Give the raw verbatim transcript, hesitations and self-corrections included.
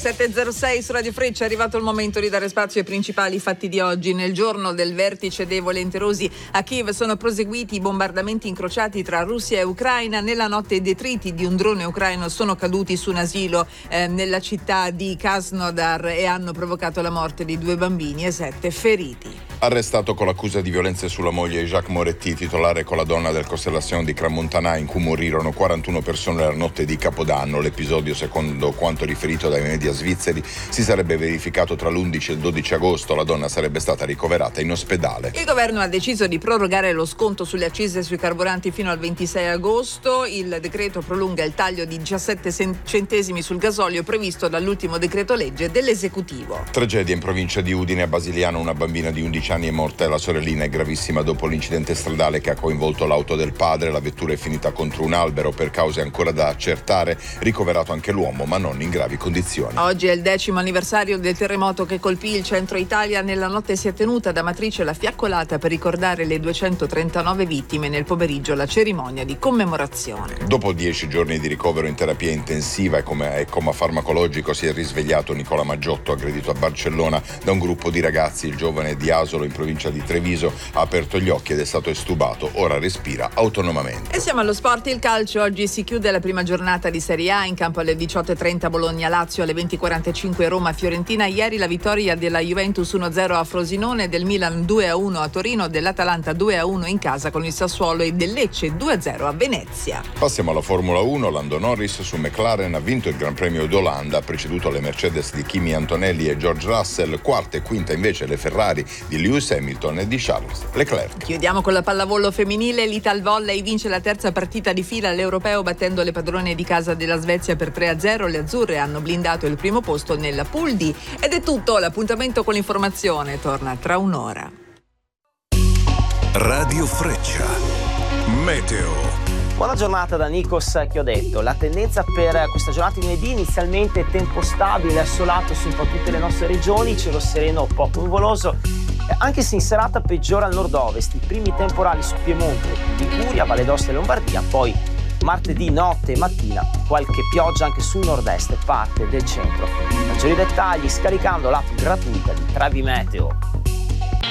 sette e zero sei su Radio Freccia, è arrivato il momento di dare spazio ai principali fatti di oggi. Nel giorno del vertice dei volenterosi a Kiev sono proseguiti i bombardamenti incrociati tra Russia e Ucraina. Nella notte i detriti di un drone ucraino sono caduti su un asilo eh, nella città di Krasnodar e hanno provocato la morte di due bambini e sette feriti. Arrestato con l'accusa di violenze sulla moglie Jacques Moretti, titolare con la donna del Constellation di Crans-Montana, in cui morirono quarantuno persone la notte di Capodanno. L'episodio, secondo quanto riferito dai media svizzeri, si sarebbe verificato tra l'undici e il dodici agosto. La donna sarebbe stata ricoverata in ospedale. Il governo ha deciso di prorogare lo sconto sulle accise sui carburanti fino al ventisei agosto. Il decreto prolunga il taglio di diciassette centesimi sul gasolio previsto dall'ultimo decreto legge dell'esecutivo. Tragedia in provincia di Udine. A Basiliano una bambina di undici anni è morta e la sorellina è gravissima dopo l'incidente stradale che ha coinvolto l'auto del padre. La vettura è finita contro un albero per cause ancora da accertare. Ricoverato anche l'uomo, ma non in gravi condizioni. Oggi è il decimo anniversario del terremoto che colpì il centro Italia. Nella notte si è tenuta ad Amatrice la fiaccolata per ricordare le duecentotrentanove vittime. Nel pomeriggio la cerimonia di commemorazione. Dopo dieci giorni di ricovero in terapia intensiva e come e coma farmacologico si è risvegliato Nicola Maggiotto, aggredito a Barcellona da un gruppo di ragazzi. Il giovane di Asolo, in provincia di Treviso, ha aperto gli occhi ed è stato estubato. Ora respira autonomamente. E siamo allo sport, il calcio. Oggi si chiude la prima giornata di Serie A. In campo alle diciotto e trenta Bologna-Lazio, alle venti e quarantacinque Roma-Fiorentina. Ieri la vittoria della Juventus uno a zero a Frosinone, del Milan due a uno a Torino, dell'Atalanta due a uno in casa con il Sassuolo e del Lecce due a zero a Venezia. Passiamo alla Formula uno. Lando Norris su McLaren ha vinto il Gran Premio d'Olanda, ha preceduto le Mercedes di Kimi Antonelli e George Russell. Quarta e quinta invece le Ferrari di Lewis Hamilton e di Charles Leclerc. Chiudiamo con la pallavolo femminile. L'Italvolley vince la terza partita di fila all'Europeo battendo le padrone di casa della Svezia per tre a zero. Le azzurre hanno blindato il primo posto nella Pool D. Ed è tutto, l'appuntamento con l'informazione torna tra un'ora. Radio Freccia Meteo. Buona giornata da Nikos Chiodetto. La tendenza per questa giornata di lunedì: inizialmente tempo stabile, assolato su un po' tutte le nostre regioni, cielo sereno poco nuvoloso, anche se in serata peggiora al nord-ovest, i primi temporali su Piemonte, Liguria, Valle d'Aosta e Lombardia, poi martedì notte e mattina qualche pioggia anche sul nord-est e parte del centro. Maggiori dettagli scaricando l'app gratuita di Travi Meteo.